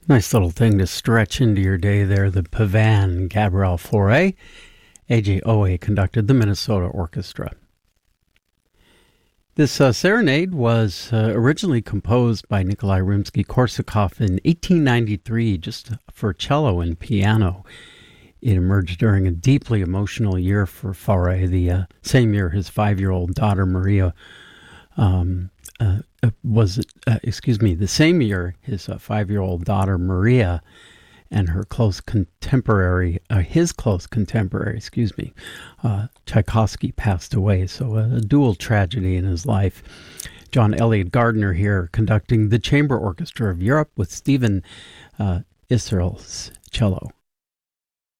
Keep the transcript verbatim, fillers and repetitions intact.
Nice little thing to stretch into your day there. The Pavan, Gabriel Fauré. A J Owe conducted the Minnesota Orchestra. This uh, serenade was uh, originally composed by Nikolai Rimsky-Korsakov in eighteen ninety-three, just for cello and piano. It emerged during a deeply emotional year for Fauré, the uh, same year his five-year-old daughter Maria um, uh, was, uh, excuse me, the same year his uh, five-year-old daughter Maria and her close contemporary, uh, his close contemporary, excuse me, uh, Tchaikovsky passed away. So a, a dual tragedy in his life. John Elliott Gardner here conducting the Chamber Orchestra of Europe with Stephen uh, Israel's cello.